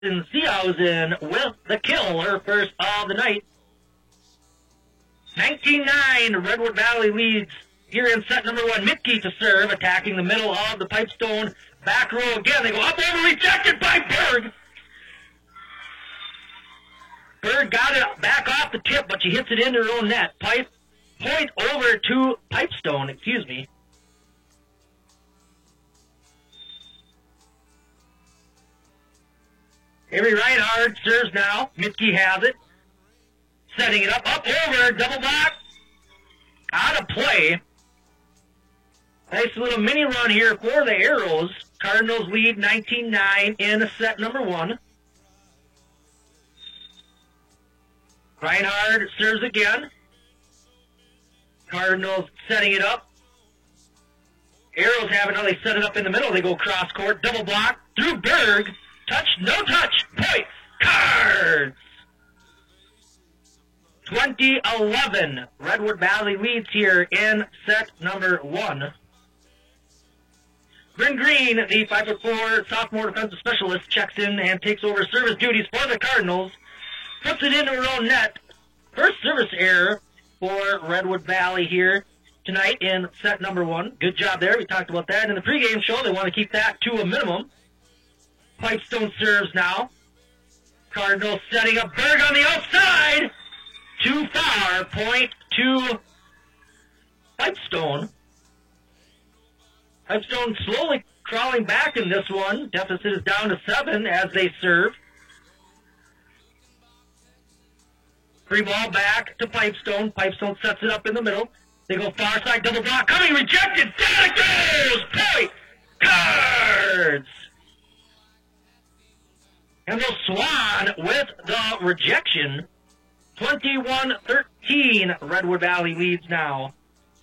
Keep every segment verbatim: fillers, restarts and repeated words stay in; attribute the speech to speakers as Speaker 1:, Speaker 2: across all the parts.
Speaker 1: Seehausen with the kill, her first of the night. nineteen nine, Redwood Valley leads here in set number one. Mitke to serve, attacking the middle of the Pipestone back row again. They go up over, rejected by Berg. Berg got it back off the tip, but she hits it into her own net. Pipe, point over to Pipestone, excuse me. Avery Reinhardt serves now. Mitke has it. Setting it up, up over, double block. Out of play. Nice little mini run here for the Arrows. Cardinals lead nineteen nine in set number one. Reinhardt serves again. Cardinals setting it up. Arrows have it now. They set it up in the middle. They go cross court, double block through Berg. Touch, no touch. Point. Cards. twenty eleven. Redwood Valley leads here in set number one. Bryn Green, the five foot four sophomore defensive specialist, checks in and takes over service duties for the Cardinals. Puts it into her own net. First service error for Redwood Valley here tonight in set number one. Good job there. We talked about that in the pregame show. They want to keep that to a minimum. Pipestone serves now. Cardinals setting up Berg on the outside. Too far. Point to Pipestone. Pipestone slowly crawling back in this one. Deficit is down to seven as they serve. Free ball back to Pipestone. Pipestone sets it up in the middle. They go far side, double block, coming, rejected. Down it goes! Point! Cards! And the Swan with the rejection. twenty-one thirteen, Redwood Valley leads now.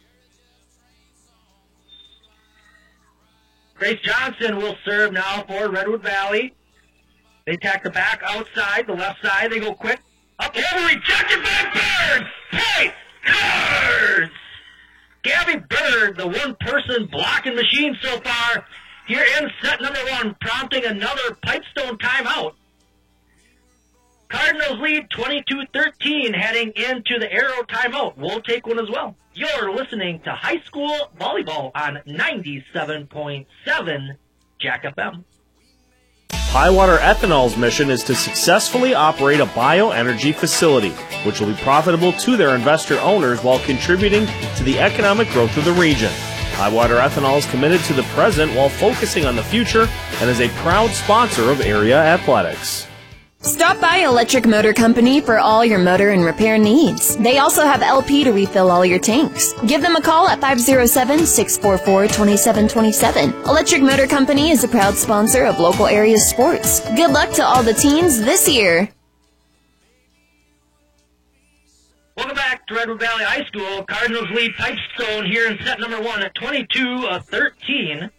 Speaker 1: Grace Johnson will serve now for Redwood Valley. They attack the back outside, the left side. They go quick. Up over, rejected by Berg! Point! Cards! Gabby Berg, the one-person blocking machine so far, here in set number one, prompting another Pipestone timeout. Cardinals lead twenty-two thirteen heading into the Arrow timeout. We'll take one as well. You're listening to high school volleyball on ninety-seven point seven Jack F M.
Speaker 2: Highwater Ethanol's mission is to successfully operate a bioenergy facility, which will be profitable to their investor owners while contributing to the economic growth of the region. Highwater Ethanol is committed to the present while focusing on the future and is a proud sponsor of area athletics.
Speaker 3: Stop by Electric Motor Company for all your motor and repair needs. They also have L P to refill all your tanks. Give them a call at five oh seven, six four four, two seven two seven. Electric Motor Company is a proud sponsor of local area sports. Good luck to all the teams this year.
Speaker 1: Welcome back to Redwood Valley High School. Cardinals lead Pipestone here in set number one at twenty-two thirteen.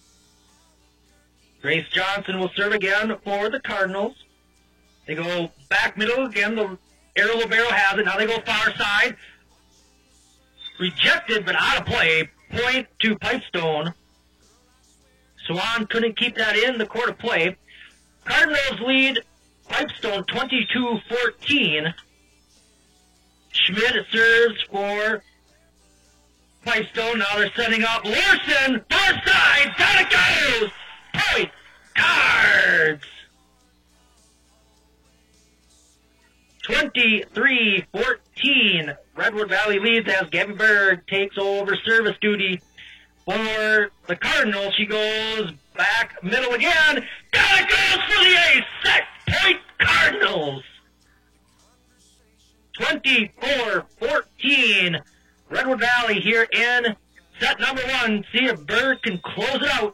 Speaker 1: Grace Johnson will serve again for the Cardinals. They go back middle again. The Arrow Libero has it. Now they go far side. Rejected, but out of play. Point to Pipestone. Swan couldn't keep that in the court of play. Cardinals lead Pipestone twenty-two fourteen. Schmidt serves for Pipestone. Now they're setting up Larson. Far side. Down it goes. Point. Cards. twenty-three fourteen. Redwood Valley leads as Gabby Berg takes over service duty for the Cardinals. She goes back middle again. Down it goes for the ace. Set point Cardinals. twenty-four fourteen. Redwood Valley here in set number one. See if Berg can close it out.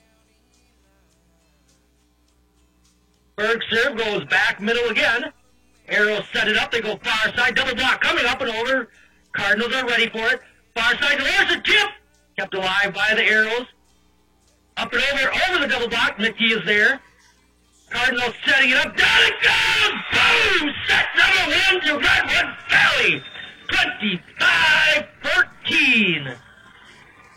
Speaker 1: Berg serve goes back middle again. Arrows set it up. They go far side. Double block coming up and over. Cardinals are ready for it. Far side. There's a tip. Kept alive by the Arrows. Up and over. Over the double block. Mickey is there. Cardinals setting it up. Down it goes! Boom! Set number one to Redwood Valley. twenty-five fourteen.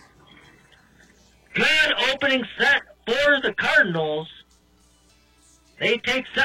Speaker 1: Good opening set for the Cardinals. They take